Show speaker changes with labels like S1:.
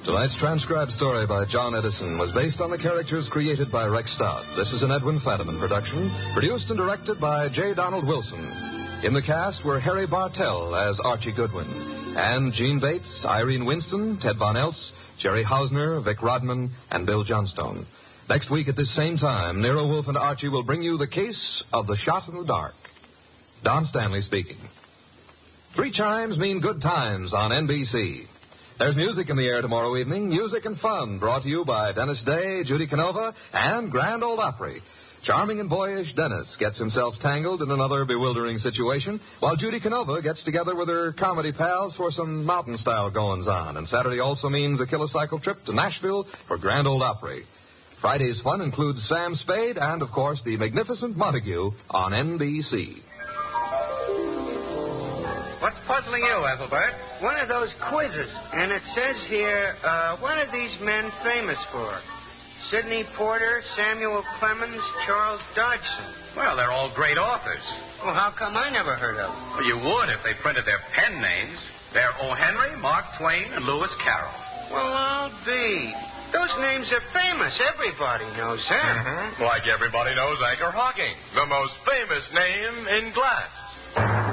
S1: Tonight's transcribed story by John Edison was based on the characters created by Rex Stott. This is an Edwin Fadiman production, produced and directed by J. Donald Wilson. In the cast were Harry Bartell as Archie Goodwin, and Gene Bates, Irene Winston, Ted Von Eltz, Jerry Hausner, Vic Rodman, and Bill Johnstone. Next week at this same time, Nero Wolfe and Archie will bring you the case of the shot in the dark. Don Stanley speaking. 3 chimes mean good times on NBC. There's music in the air tomorrow evening, music and fun, brought to you by Dennis Day, Judy Canova, and Grand Ole Opry. Charming and boyish Dennis gets himself tangled in another bewildering situation, while Judy Canova gets together with her comedy pals for some mountain-style goings-on. And Saturday also means a kilocycle trip to Nashville for Grand Ole Opry. Friday's fun includes Sam Spade and, of course, the magnificent Montague on NBC.
S2: What's puzzling you, Ethelbert?
S3: One of those quizzes. And it says here, what are these men famous for? Sidney Porter, Samuel Clemens, Charles Dodgson.
S2: Well, they're all great authors.
S3: Well, how come I never heard of them?
S2: Well, you would if they printed their pen names. They're O. Henry, Mark Twain, and Lewis Carroll.
S3: Well, I'll be. Those names are famous. Everybody knows them.
S4: Mm-hmm. Like everybody knows Anchor Hocking, the most famous name in glass.